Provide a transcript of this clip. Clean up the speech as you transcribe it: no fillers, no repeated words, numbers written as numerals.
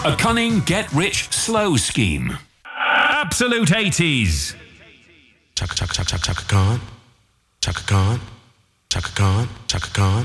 A cunning get-rich-slow scheme. Absolute 80s. Chaka Khan, Chaka Khan, Chaka Khan, Chaka Khan.